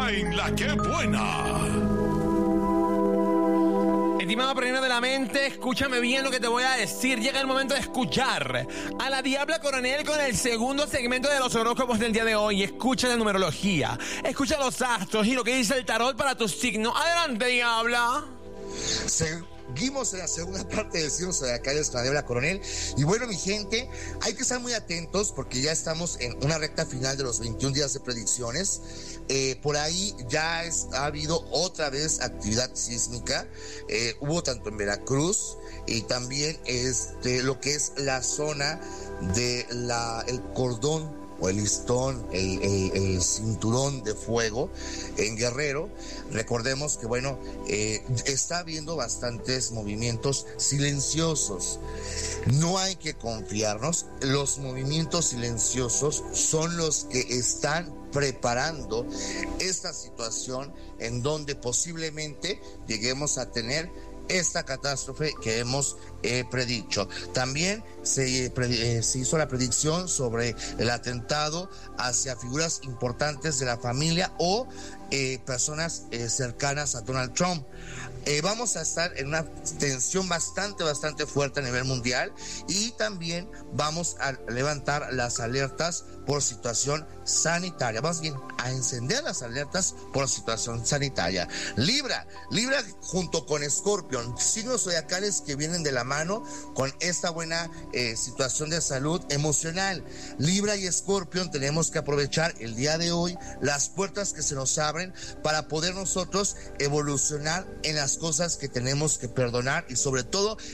en La Que Buena. Estimado Premio de la Mente, escúchame bien lo que te voy a decir. Llega el momento de escuchar a la Diabla Coronel con el segundo segmento de los horóscopos del día de hoy. Escucha la numerología, escucha los astros y lo que dice el tarot para tu signo. Adelante, Diabla. Seguimos en la segunda parte del signo zodiacal con la Diabla Coronel. Y bueno, mi gente, hay que estar muy atentos porque ya estamos en una recta final de los 21 días de predicciones. Por ahí ya ha habido otra vez actividad sísmica. Hubo tanto en Veracruz y también lo que es la zona de el cordón o el listón, el cinturón de fuego en Guerrero. Recordemos que, bueno, está habiendo bastantes movimientos silenciosos. No hay que confiarnos. Los movimientos silenciosos son los que están preparando esta situación en donde posiblemente lleguemos a tener esta catástrofe que hemos predicho. También se hizo la predicción sobre el atentado hacia figuras importantes de la familia o personas cercanas a Donald Trump. Vamos a estar en una tensión bastante fuerte a nivel mundial y también vamos a levantar las alertas por situación sanitaria, más bien a encender las alertas por situación sanitaria. Libra junto con Escorpión, signos zodiacales que vienen de la mano con esta buena situación de salud emocional. Libra y Escorpión tenemos que aprovechar el día de hoy las puertas que se nos abren para poder nosotros evolucionar en las cosas que tenemos que perdonar y sobre todo